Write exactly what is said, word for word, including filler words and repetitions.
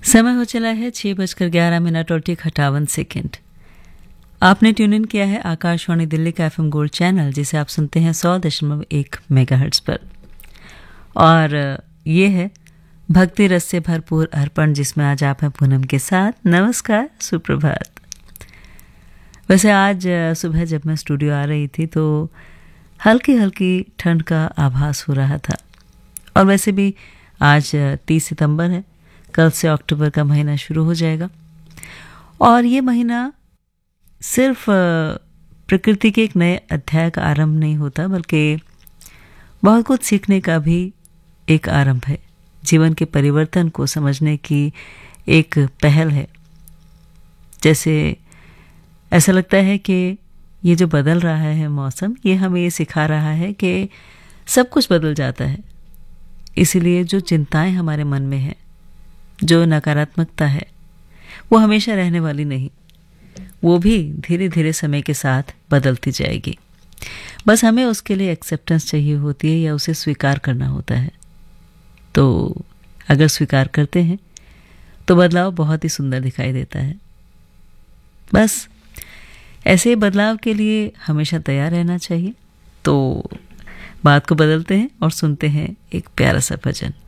समय हो चला है छः बजकर ग्यारह मिनट और ठीक अट्ठावन सेकेंड। आपने ट्यून इन किया है आकाशवाणी दिल्ली का एफएम गोल्ड चैनल, जिसे आप सुनते हैं सौ दशमलव एक मेगाहर्ट्ज पर। और ये है भक्ति रस से भरपूर अर्पण, जिसमें आज आप हैं पूनम के साथ। नमस्कार, सुप्रभात। वैसे आज सुबह जब मैं स्टूडियो आ रही थी तो हल्की हल्की ठंड का आभास हो रहा था। और वैसे भी आज तीस सितंबर है, कल से अक्टूबर का महीना शुरू हो जाएगा। और ये महीना सिर्फ प्रकृति के एक नए अध्याय का आरंभ नहीं होता, बल्कि बहुत कुछ सीखने का भी एक आरंभ है। जीवन के परिवर्तन को समझने की एक पहल है। जैसे ऐसा लगता है कि ये जो बदल रहा है मौसम, ये हमें ये सिखा रहा है कि सब कुछ बदल जाता है। इसीलिए जो चिंताएं हमारे मन में हैं, जो नकारात्मकता है, वो हमेशा रहने वाली नहीं, वो भी धीरे धीरे समय के साथ बदलती जाएगी। बस हमें उसके लिए एक्सेप्टेंस चाहिए होती है या उसे स्वीकार करना होता है। तो अगर स्वीकार करते हैं तो बदलाव बहुत ही सुंदर दिखाई देता है। बस ऐसे बदलाव के लिए हमेशा तैयार रहना चाहिए। तो बात को बदलते हैं और सुनते हैं एक प्यारा सा भजन।